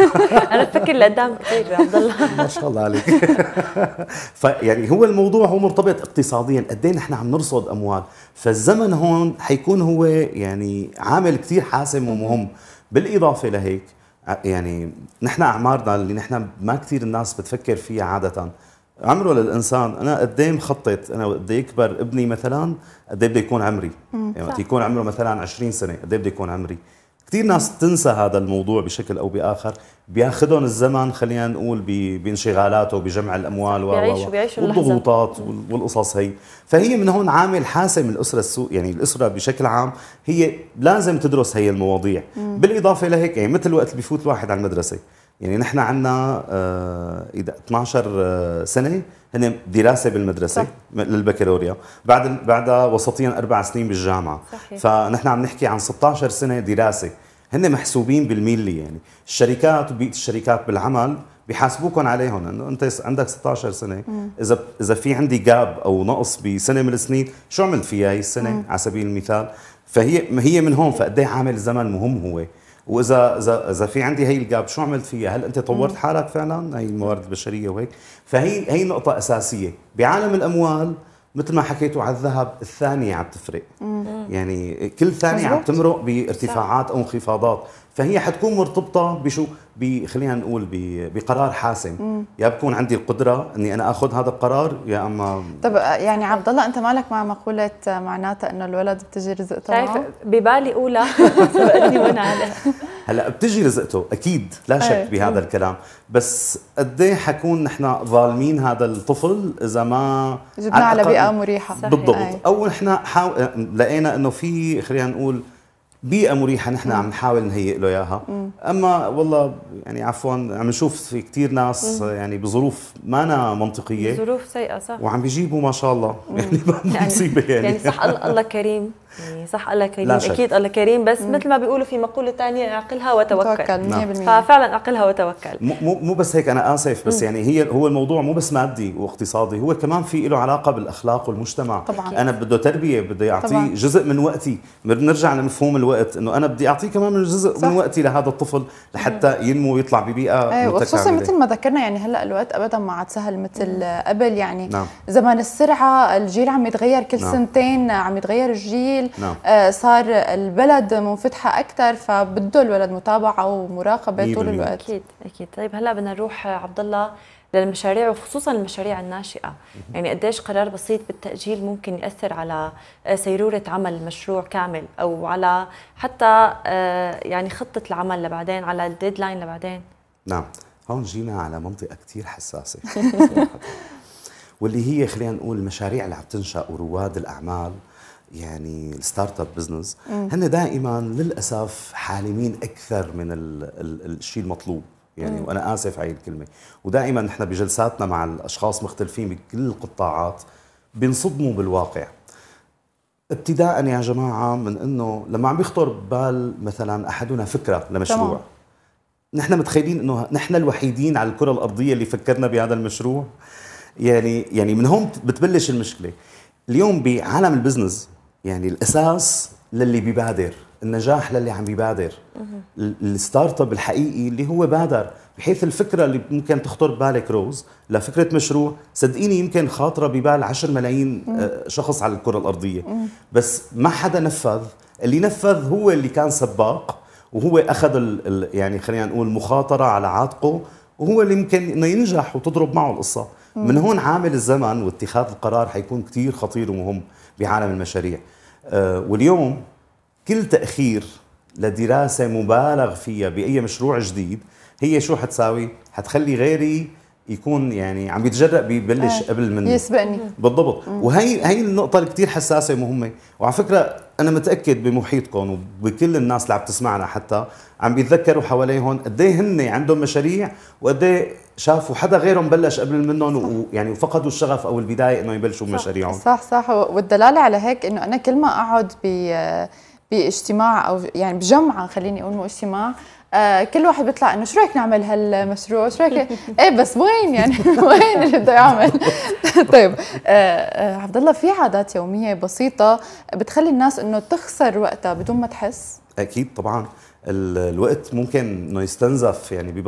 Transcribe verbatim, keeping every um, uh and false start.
انا بفكر لقدام كثير يا عبد الله. ما شاء الله عليك. فيعني هو الموضوع هو مرتبط اقتصاديا، قد ايه نحن عم نرصد اموال، فالزمن هون حيكون هو يعني عامل كثير حاسم ومهم. بالاضافه لهيك يعني نحن اعمارنا اللي نحن ما كثير الناس بتفكر فيها عاده، عمره للانسان انا قد ايه مخطط، انا قد ايه يكبر ابني مثلا، قد ايه بده يكون عمري، يعني وقت يكون عمره مثلا عشرين سنه قد ايه بده يكون عمري. كثير ناس تنسى هذا الموضوع بشكل او باخر، بياخذهم الزمن خلينا نقول بانشغالاته بجمع الاموال والضغوطات والقصص هي. فهي من هون عامل حاسم الاسره السوق، يعني الاسره بشكل عام هي لازم تدرس هي المواضيع. مم. بالاضافه لهيك يعني مثل وقت بيفوت الواحد على المدرسه، يعني نحن عندنا اذا اثنعش سنه هن دراسه بالمدرسه صح. للبكالوريا، بعد بعدها وسطيا اربع سنين بالجامعه. صحيح. فنحن عم نحكي عن ستة عشر سنه دراسه، هن محسوبين بالميلي. يعني الشركات وبيئه الشركات بالعمل بيحاسبوكم عليهم انه انت عندك ستة عشر سنه، مم. اذا اذا في عندي جاب او نقص بسنه من السنين شو عملت فيها هي السنه، مم. على سبيل المثال. فهي هي من هون فقد ايه عامل الزمن مهم هو، واذا اذا اذا في عندي هي الجاب شو عملت فيها، هل انت طورت حالك فعلا، هي الموارد البشريه وهيك. فهي هي نقطه اساسيه بعالم الاموال. مثل ما حكيتوا على الذهب، الثانيه عم تفرق، يعني كل ثانيه عم تمرق بارتفاعات او انخفاضات، فهي حتكون مرتبطه بشو، خلينا نقول بقرار حاسم. مم. يا بكون عندي القدره اني انا اخذ هذا القرار يا اما. طب يعني عبد الله انت مالك مع مقوله معناتها انه الولد بتجي رزقته معه؟ شايف ببالي اولى سبقتني وانا عليها. هلا بتجي رزقته اكيد لا شك بهذا الكلام، بس قد ايه حكون نحن ظالمين هذا الطفل اذا ما جبنا على بيئه مريحه. بالضبط. أي. او نحن حاو... لقينا انه في خلينا نقول بيئة مريحة نحن عم نحاول نهيئ له اياها، اما والله يعني عفوا عم نشوف في كثير ناس مم. يعني بظروف ما منطقية، ظروف سيئة صح، وعم بيجيبوا ما شاء الله يعني مصيبة يعني. يعني صح الله كريم، يعني صح الله كريم اكيد الله كريم، بس مم. مثل ما بيقولوا في مقولة ثانية اعقلها وتوكل. توكل مية بالمية. ففعلا اعقلها وتوكل. مو مو بس هيك، انا اسف بس مم. يعني هي هو الموضوع مو بس مادي واقتصادي، هو كمان في له علاقة بالاخلاق والمجتمع. طبعا انا بده تربية، بده يعطيه جزء من وقتي، بنرجع لمفهوم الوقت انه انا بدي اعطيه كمان من جزء صح. من وقتي لهذا الطفل لحتى ينمو ويطلع ببيئة متكاملة. وخصوصا مثل ما ذكرنا يعني هلا الوقت ابدا ما عاد سهل مثل قبل، يعني نعم. زمان السرعة، الجيل عم يتغير كل نعم. سنتين عم يتغير الجيل، نعم. آه صار البلد منفتحة أكثر، فبده الولد متابعة ومراقبة طول الوقت. أكيد أكيد. طيب هلا بدنا نروح عبد الله للمشاريع وخصوصا المشاريع الناشئة، يعني قديش قرار بسيط بالتأجيل ممكن يأثر على سيرورة عمل المشروع كامل، أو على حتى يعني خطة العمل لبعدين، على الديدلاين لبعدين. نعم، هون جينا على منطقة كتير حساسة واللي هي خلينا نقول المشاريع اللي عم تنشأ ورواد الأعمال، يعني الستارت اب بزنس، هن دائما للاسف حالمين اكثر من الشيء المطلوب، يعني مم. وانا اسف على الكلمه. ودائما نحن بجلساتنا مع الاشخاص مختلفين بكل القطاعات بنصدموا بالواقع. ابتداء يا جماعه من انه لما عم بيخطر ببال مثلا احدنا فكره لمشروع، طبعا. نحن متخيلين انه نحن الوحيدين على الكره الارضيه اللي فكرنا بهذا المشروع، يعني يعني من هون بتبلش المشكله. اليوم بعالم البزنس يعني الاساس للي بيبادر، النجاح للي عم بيبادر. الستارت اب الحقيقي اللي هو بادر، بحيث الفكره اللي ممكن تخطر ببالك روز لفكره مشروع، صدقيني يمكن خاطره ببال عشرة ملايين شخص على الكره الارضيه، بس ما حدا نفذ. اللي نفذ هو اللي كان سباق، وهو اخذ ال يعني خلينا نقول مخاطره على عاتقه، وهو اللي يمكن انه ينجح وتضرب معه القصه. من هون عامل الزمن واتخاذ القرار حيكون كتير خطير ومهم بعالم المشاريع. أه واليوم كل تأخير لدراسة مبالغ فيها بأي مشروع جديد هي شو حتساوي؟ حتخلي غيري يكون يعني عم يتجرأ ببلش قبل مني، يسبقني. بالضبط. مم. وهي هي النقطة اللي كتير حساسة ومهمة. وعلى فكرة أنا متأكد بمحيطكم وبكل الناس اللي عم تسمعنا حتى عم بيتذكروا حواليهم قد ايه هن عندهم مشاريع، وقد ايه شافوا حدا غيرهم بلش قبل منهم، ويعني وفقدوا الشغف او البدايه انه يبلشوا بمشاريعهم. صح صح. والدلاله على هيك انه انا كل ما اقعد ب باجتماع او يعني بجمعه، خليني اقول مو اجتماع، آه كل واحد بيطلع انه شو رايك نعمل هالمشروع، شو رايك ايه بس وين يعني وين اللي بده يعمل. طيب آه آه عبد الله، في عادات يوميه بسيطه بتخلي الناس انه تخسر وقتها بدون ما تحس؟ اكيد طبعا. الوقت ممكن انه يستنزف يعني